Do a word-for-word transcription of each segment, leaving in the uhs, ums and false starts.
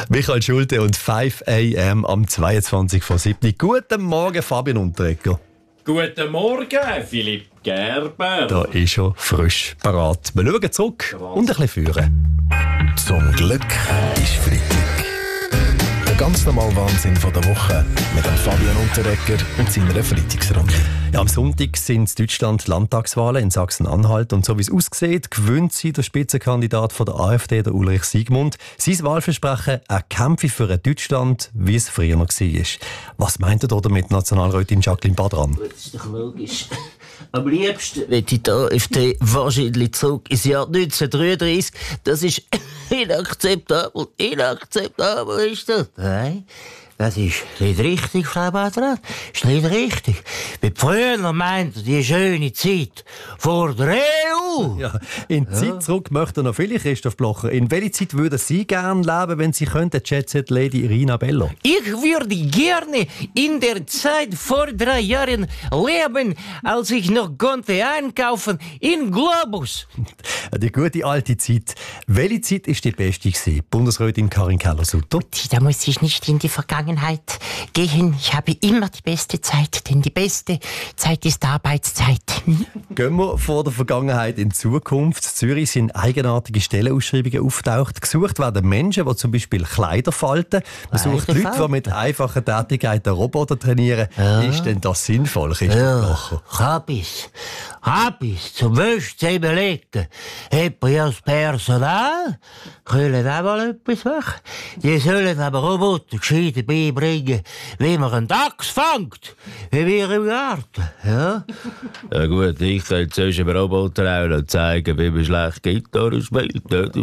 Michael Schulte und fünf a m am zweiundzwanzig vor sieben. Guten Morgen, Fabian Unterreger. Guten Morgen, Philipp Gerber. Da ist schon frisch parat. Wir schauen zurück und ein bisschen führen. Zum Glück ist Freitag. Der ganz normale Wahnsinn von der Woche mit dem Fabian Unterreger und seiner Freitagsrunde. Ja, am Sonntag sind in Deutschland Landtagswahlen in Sachsen-Anhalt. Und so wie es aussieht, gewinnt sie der Spitzenkandidat von der AfD, der Ulrich Siegmund. Sein Wahlversprechen, er kämpfe für ein Deutschland, wie es früher noch war. Was meint er damit, Nationalrätin Jacqueline Badran? Das ist doch logisch. Am liebsten will ich die AfD wahrscheinlich zurück ins Jahr neunzehnhundertdreiunddreißig. Das ist inakzeptabel. Inakzeptabel ist das. Nein, das ist nicht richtig, Frau Badran. Das ist nicht richtig. Wie früher meint die schöne Zeit vor der E U. Ja, in die Zeit zurück möchte noch viele, Christoph Blocher. In welcher Zeit würden Sie gerne leben, wenn Sie könnten, Jet-Set-Lady Irina Bello? Ich würde gerne in der Zeit vor drei Jahren leben, als ich noch konnte einkaufen in Globus. Die gute alte Zeit. Welche Zeit war die beste gewesen? Bundesrätin Karin Keller-Sutter? Da muss ich nicht in die Vergangenheit gehen. Ich habe immer die beste Zeit, denn die beste Zeit ist Arbeitszeit. Gehen wir vor der Vergangenheit in die Zukunft. In Zürich sind eigenartige Stellenausschreibungen auftaucht. Gesucht werden Menschen, die zum Beispiel Kleider falten. Man sucht Leute, die mit einfachen Tätigkeiten Roboter trainieren. Ja. Ist denn das sinnvoll, Christoph Blocher? Ja, hab ich's. Hab ich's. Zum Wäsche überlegen. Hat man ja das Personal, können auch mal etwas machen. Die sollen aber Roboter gescheiter beibringen, wie man einen Dachs fängt. Wie wir im Garten. Ja, Ja gut, ich könnte sonst einem Roboter auch noch zeigen, wie man schlecht Gitarre spielt.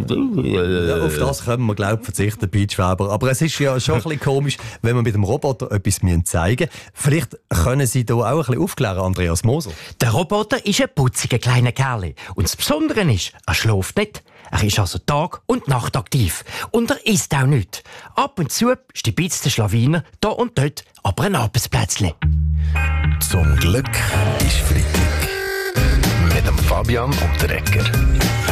Ja, auf das können wir, glaube ich, verzichten, Peach Weber. Aber es ist ja schon ein bisschen komisch, wenn wir mit dem Roboter etwas zeigen müssen. Vielleicht können Sie da auch ein bisschen aufklären, Andreas Moser. Der Roboter ist ein putziger kleiner Kerl. Und das Besondere ist, er schläft nicht. Er ist also Tag und Nacht aktiv. Und er isst auch nicht. Ab und zu stibitzt der Schlawiner da und dort aber ein Arbeitsplätzchen. Zum Glück ist Freitag. Mit dem Fabian Unterreger.